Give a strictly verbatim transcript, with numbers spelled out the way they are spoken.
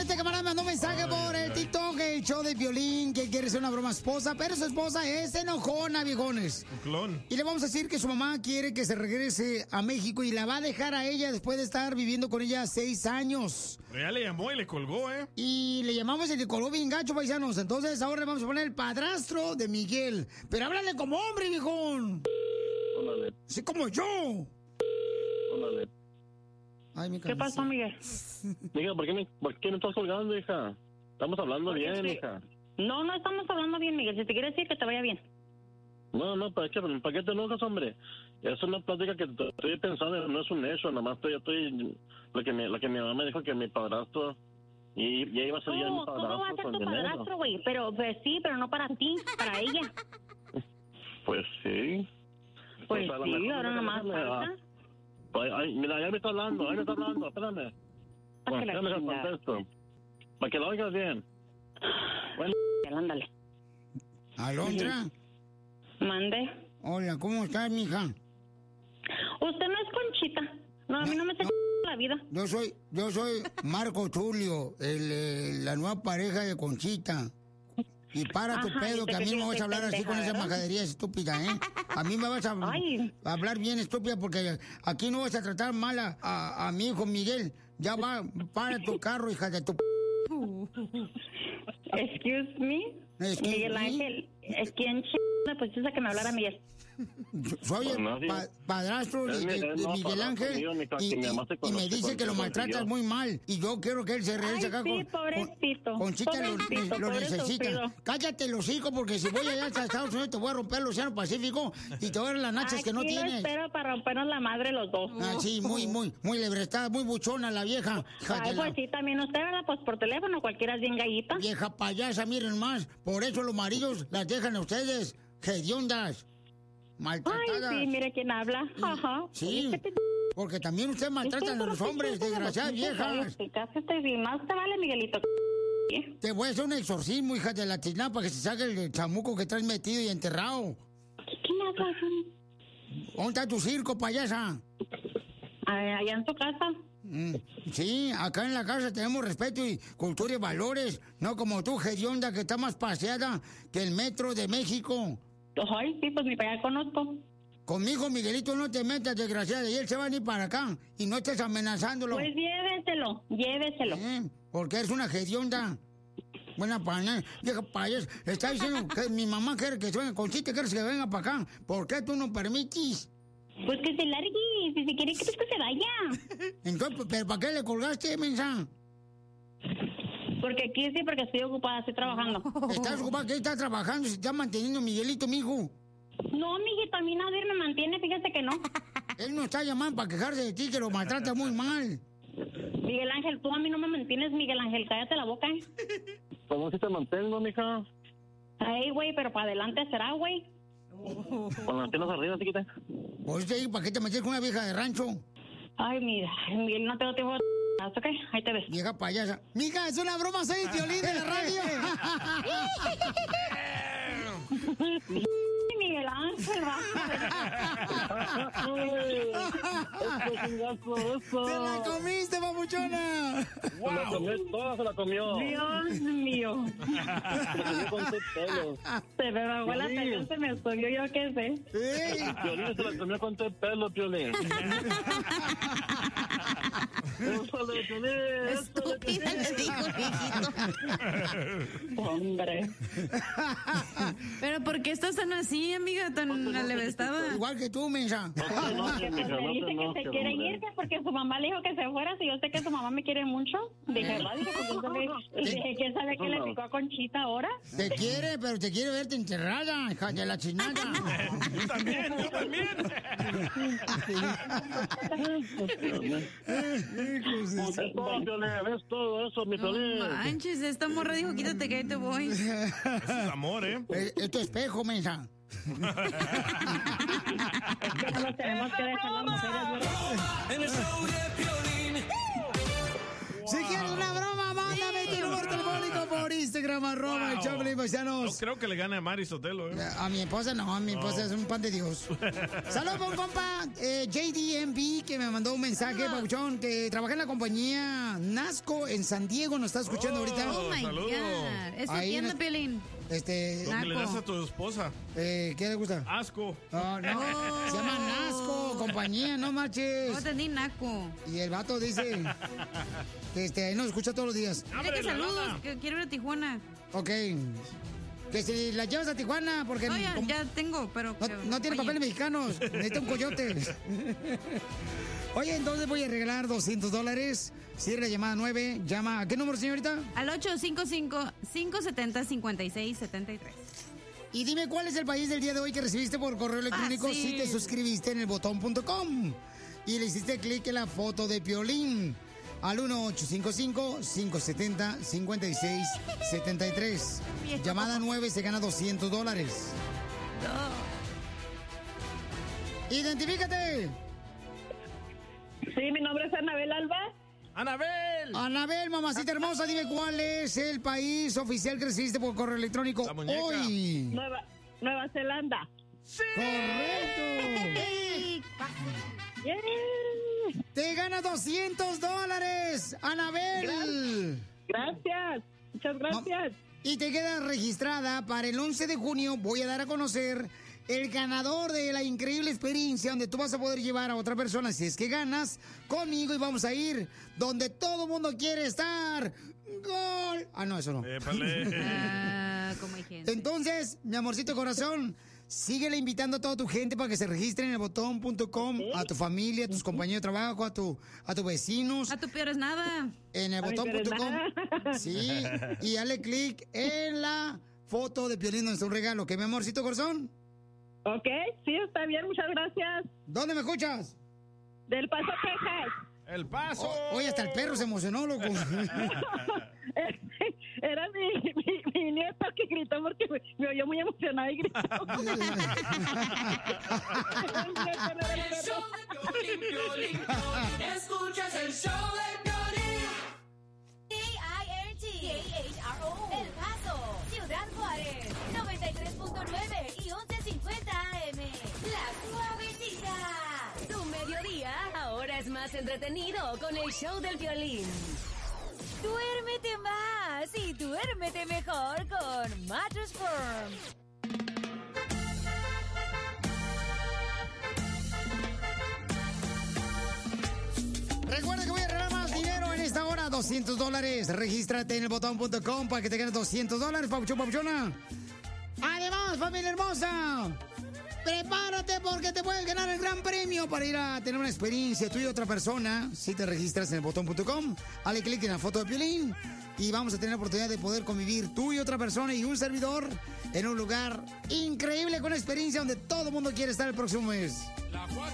este camarada mandó un mensaje por el TikTok, el show de Piolín, que quiere ser una broma esposa, pero su esposa es enojona, viejones. Un clon. Y le vamos a decir que su mamá quiere que se regrese a México y la va a dejar a ella después de estar viviendo con ella seis años. Ya le llamó y le colgó, ¿eh? Y le llamamos y le colgó bien gacho, paisanos. Entonces ahora le vamos a poner el padrastro de Miguel. Pero háblale como hombre, viejón. Órale. Sí, como yo. Órale. Ay, mi ¿Qué pasó, Miguel? Hija, ¿por qué, me, ¿por qué me estás colgando, hija? Estamos hablando bien, sí. hija. No, no estamos hablando bien, Miguel. Si te quieres decir que te vaya bien. No, no, ¿para qué, ¿para qué te enojas, hombre? Es una plática que t- estoy pensando, no es un hecho, nada más estoy, estoy lo que mi, lo que mi mamá me dijo que mi padrastro, y ya iba a ser ya mi No, padrastro. ¿cómo va a ser con tu dinero. padrastro, güey? Pero pues, sí, pero no para ti, para ella. Pues sí. Pues a lo sí, mejor ahora déjame- nomás déjame- falta. Ay, ay, mira, ya me está hablando, ahí me está hablando, espérame. Para que la Déjame que chingada. contesto. Para que lo oigas bien. Bueno. Ándale. Alondra. Mande. Hola, ¿cómo estás, mija? Usted no es Conchita. No, a mí no me se la vida. Yo soy, yo soy Marco Tulio, el, eh, la nueva pareja de Conchita. Y para tu Ajá, pedo, dice que a que mí no yo me vas a soy hablar así pendeja, con esa ¿verdad? majadería estúpida, ¿eh? A mí me vas a, Ay. a hablar bien estúpida porque aquí no vas a tratar mal a, a, a mi hijo Miguel. Ya va, para tu carro, hija de tu... Excuse me. Excuse Miguel me. Ángel, ¿es quién ch... me pusiste a que me hablara Miguel? Soy el Pues no, pa- padrastro de, Él me- de- él de no, Miguel padrastro Ángel mío, mi ca- y, que mi mamá se y- y me conoce dice con- que lo con maltratas yo. muy mal y yo quiero que él se regrese Ay, acá sí, con- pobrecito. con- Conchita lo, Pobrecito, lo pobre necesita. sufrido. Cállate los hijos porque si voy allá a Estados Unidos te voy a romper el Océano Pacífico y te voy a dar las nachas que no Aquí lo tienes. espero para rompernos la madre los dos. Ah, sí, muy, muy, muy lebrestada, muy buchona la vieja. Hija de Ay, la pues sí, también usted, ¿verdad? Pues por teléfono cualquiera es bien gallita. vieja payasa, miren más. Por eso los maridos las dejan a ustedes, hediondas, Ay, maltratadas. sí, mire quién habla. Ajá. Sí, porque también ustedes maltratan a los hombres, desgraciadas viejas. Cállate, más te vale, Miguelito. Te voy a hacer un exorcismo, hija de la tina, para que se saque el chamuco que traes metido y enterrado. ¿Qué me hablas? ¿Dónde está tu circo, payasa? Allá en tu casa. Mm, sí, acá en la casa tenemos respeto y cultura y valores, no como tú, hedionda, que está más paseada que el metro de México. Ay, sí, pues ni para allá conozco. Conmigo, Miguelito, no te metas, desgraciada, y él se va a ir para acá, y no estés amenazándolo. Pues lléveselo, lléveselo. ¿Eh? Porque eres una hedionda. Buena pana, vieja payas. Está diciendo que mi mamá quiere que se venga, Conchita quiere que venga para acá. ¿Por qué tú no permites? Pues que se largue, si se quiere que, pues que se vaya. Entonces, ¿pero para qué le colgaste, mensa? Porque aquí sí, porque estoy ocupada, estoy trabajando. ¿Estás ocupada? ¿Qué estás trabajando? Se está manteniendo Miguelito, mijo. No, mijito, a mí nadie me mantiene, fíjate que no. Él no está llamando para quejarse de ti, que lo maltrata muy mal. Miguel Ángel, tú a mí no me mantienes, Miguel Ángel, cállate la boca. ¿Cómo si te mantengo, mija? Ay, güey, pero para adelante será, güey. Con las piernas arriba, chiquita. Pues te digo, ¿para qué te metes con una vieja de rancho? Ay, mira, Miguel, no tengo tiempo de... ¿Ok? Ahí te ves. Vieja payasa. Mija, es una broma, soy el Piolín de la radio. Miguel Ángel, va. ¡Te la comiste, papuchona! Se la comió toda, se la comió. Dios mío. Se la comió con tus pelos. Se me bajó la Piolín. presión, se me subió, yo qué sé. Piolín se la comió con tu pelo, Piolín. Échale, Piolín, Estúpida, le dijo, viejito. Hombre. Pero ¿por qué estás tan así, amiga, tan alevestada? Igual que tú, mensa. Que pues le dice que se quiere irse porque su mamá le dijo que se fuera. Si yo sé que su mamá me quiere mucho, dije, va, dije, pues entonces, y dije, ¿quién sabe qué le picó a Conchita ahora? Te quiere, pero te quiere verte enterrada, hija de la chinada. Yo también, yo también. Es todo, Piolín, es todo eso, mi Piolín. No manches, esta morra dijo, quítate que ahí te voy. Eso es amor, ¿eh? Es, es tu espejo, mensa. Es que no nos tenemos que dejar las mujeres, ¿verdad? En el show de Piolín. Si quieres una broma, mándame tu número telefónico por Instagram. Instagram, arroba el Wow. Choplin, paisanos. No creo que le gane a Mari Sotelo, ¿eh? A mi esposa no, a mi esposa No. es un pan de Dios. Saludos por un compa, eh, J D M B, que me mandó un mensaje, papuchón, que trabaja en la compañía Nasco en San Diego, nos está escuchando Oh, ahorita. Oh my saludos. God. ¿Es tu Ahí tienda, en- Piolín? Este, Lo que le Naco. das a tu esposa. eh, ¿qué le gusta? Asco. Oh, no, Oh. se llama Nasco, compañía, no No marches. entendí, naco. Y el vato dice que este, ahí nos escucha todos los días. Dile Ábrele que la saludos, lana. que quiero ir a Tijuana. Ok. Que si la llevas a Tijuana, porque No, ya, como- ya tengo, pero... no, que- no tiene oye. papeles mexicanos, necesita un coyote. Oye, entonces voy a regalar doscientos dólares. Cierra la llamada nueve. Llama, ¿a qué número, señorita? Al ocho cinco cinco, cinco siete cero, cinco seis siete tres. Y dime cuál es el país del día de hoy que recibiste por correo electrónico Fácil. si te suscribiste en el botón punto com y le hiciste clic en la foto de Piolín al uno ocho cinco cinco, cinco siete cero, cinco seis siete tres. Viejo. Llamada nueve se gana doscientos dólares. ¡Identifícate! Sí, mi nombre es Anabel Alba. ¡Anabel! Anabel, mamacita hermosa, dime cuál es el país oficial que recibiste por correo electrónico La muñeca. hoy. Nueva, Nueva Zelanda. ¡Correcto! ¡Yeah! ¡Te ganas doscientos dólares, Anabel! Gracias. Muchas gracias. Y te quedas registrada para el once de junio. Voy a dar a conocer el ganador de la increíble experiencia donde tú vas a poder llevar a otra persona si es que ganas conmigo y vamos a ir donde todo mundo quiere estar. ¡Gol! Ah, no, eso no. Épale. Ah, como hay gente. Entonces, mi amorcito corazón, síguele invitando a toda tu gente para que se registren en el botón punto com, a tu familia, a tus compañeros de trabajo, a tu a tus vecinos. A tu peor es nada. En el Ay, botón pero punto com. nada. Sí, y dale clic en la foto de Piolín donde está un regalo. ¿Qué, mi amorcito corazón? Ok, sí, está bien. Muchas gracias. ¿Dónde me escuchas? Del Paso, Texas. ¡El paso! O- oye, hasta el perro se emocionó, loco. Era mi, mi, mi nieto que gritó porque me, me oyó muy emocionada y gritó. El show de Piolín, Piolín, Piolín. Escuchas el show de Piolín. K I R T, K H R O, El Paso, Ciudad Juárez, noventa y tres punto nueve y once cincuenta A M. La Suavecita. Tu mediodía ahora es más entretenido con el show del violín. Duérmete más y duérmete mejor con Mattress Firm. Recuerda que voy a regalar más dinero en esta hora, doscientos dólares. Regístrate en el botón punto com para que te ganes doscientos dólares, papuchón, papuchona. Además, familia hermosa, prepárate porque te puedes ganar el gran premio para ir a tener una experiencia tú y otra persona. Si te registras en el botón punto com, dale clic en la foto de Piolín y vamos a tener la oportunidad de poder convivir tú y otra persona y un servidor en un lugar increíble con una experiencia donde todo el mundo quiere estar el próximo mes.